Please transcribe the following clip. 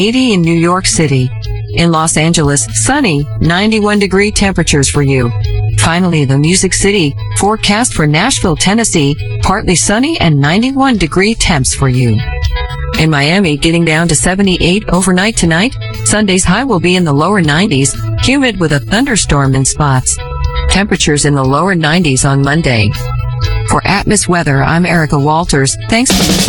80 in New York City. In Los Angeles, sunny, 91-degree temperatures for you. Finally, the Music City, forecast for Nashville, Tennessee, partly sunny and 91-degree temps for you. In Miami, getting down to 78 overnight tonight. Sunday's high will be in the lower 90s, humid with a thunderstorm in spots. Temperatures in the lower 90s on Monday. For Atmos Weather, I'm Erica Walters. Thanks for listening.